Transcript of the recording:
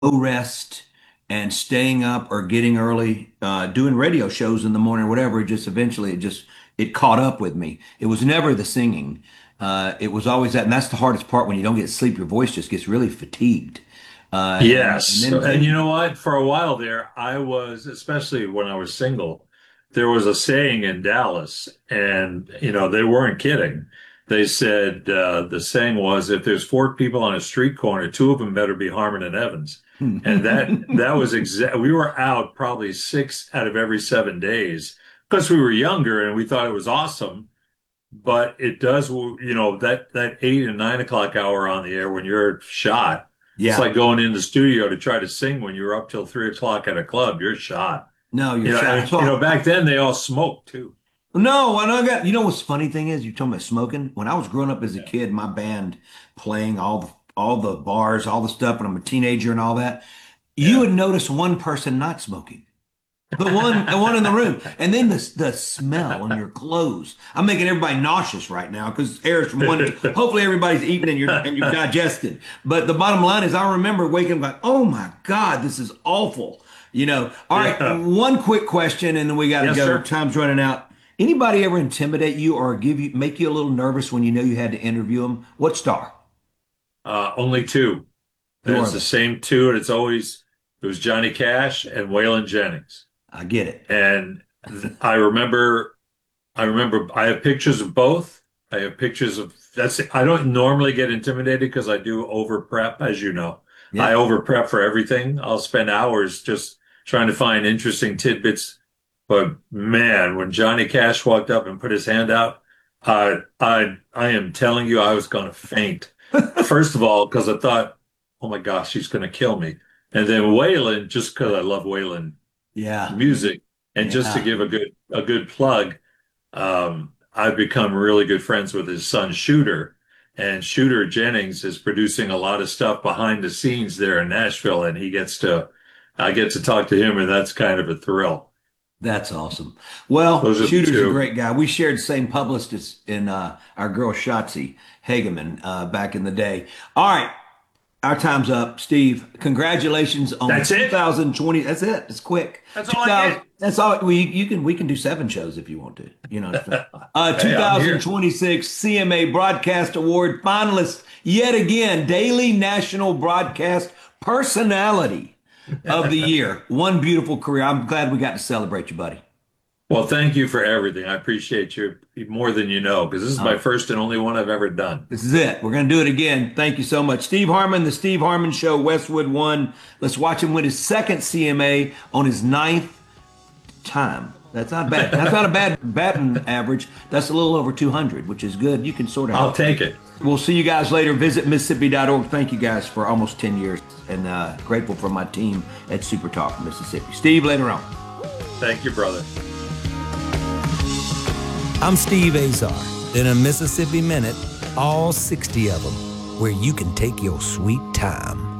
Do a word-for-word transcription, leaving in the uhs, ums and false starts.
no rest and staying up or getting early, uh, doing radio shows in the morning or whatever. It just eventually it just it caught up with me. It was never the singing. Uh, it was always that, and that's the hardest part when you don't get sleep. Your voice just gets really fatigued. Uh, and, and Yes. then, And you then know what? For a while there, I was, especially when I was single, there was a saying in Dallas, and, you know, they weren't kidding. They said, uh, the saying was, if there's four people on a street corner, two of them better be Harmon and Evans. And that, that was exact. We were out probably six out of every seven days because we were younger and we thought it was awesome. But it does, you know, that that eight and nine o'clock hour on the air when you're shot. It's yeah, like going in the studio to try to sing when you're up till three o'clock at a club. You're shot. no, you're You know, shot. and, you know, So back then they all smoked too. no, and I got, you know what's funny thing is you told me about smoking. When I was growing up as a Yeah. kid, my band playing all the all the bars, all the stuff, and I'm a teenager and all that, you Yeah. would notice one person not smoking. The one, the one in the room, and then the the smell on your clothes. I'm making everybody nauseous right now because air's from one. Hopefully, everybody's eating and you're and you've digested. But the bottom line is, I remember waking up like, oh my God, this is awful. You know. All right, Yeah. one quick question, and then we got to Yes, go. sir. Time's running out. Anybody ever intimidate you or give you make you a little nervous when you know you had to interview them? What star? Uh, only two. Who And are it's the they? same two, and it's always it was Johnny Cash and Waylon Jennings. I get it. And th- I remember I remember I have pictures of both. I have pictures of that's I don't normally get intimidated because I do over prep, as you know. I Yeah. over prep for everything. I'll spend hours just trying to find interesting tidbits. But man, when Johnny Cash walked up and put his hand out, I I I am telling you I was going to faint. First of all, because I thought, oh my gosh, he's going to kill me. And then Waylon, just because I love Waylon Yeah. music, and just to Yeah. give a good a good plug. Um, I've become really good friends with his son Shooter, and Shooter Jennings is producing a lot of stuff behind the scenes there in Nashville, and he gets to, I get to talk to him, and that's kind of a thrill. That's awesome. Well, Those are the Shooter's a two. great guy. We shared the same publicist in uh, our girl Shotzi Hageman uh, back in the day. All right, our time's up. Steve, congratulations on the That's it. two thousand twenty. That's it. It's quick. That's all I two thousand. get. That's all. We you can we can do seven shows if you want to. You know. Uh, Hey, I'm here. two thousand twenty-six C M A Broadcast Award finalist yet again. Daily National Broadcast Personality of the Year. One beautiful career. I'm glad we got to celebrate you, buddy. Well, thank you for everything. I appreciate you more than you know, because this is my Oh, first and only one I've ever done. this is it. We're going to do it again. Thank you so much. Steve Harmon, The Steve Harmon Show, Westwood One. Let's watch him win his second C M A on his ninth time. That's not bad. That's not a bad batting average. That's a little over two hundred, which is good. You can sort of I'll help. take it. We'll see you guys later. Visit Mississippi dot org. Thank you guys for almost ten years and uh, grateful for my team at Super Talk Mississippi. Steve, later on. Thank you, brother. I'm Steve Azar. In a Mississippi Minute, all sixty of them, where you can take your sweet time.